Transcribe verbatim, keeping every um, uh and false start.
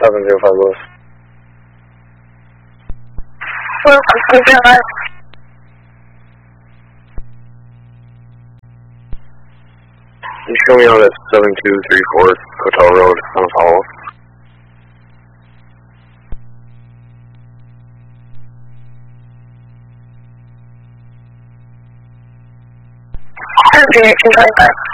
seven zero five Lewis. Well, I'm going to You show me out at seven two three four Hotel Road on a follow-up. Okay, I can try that.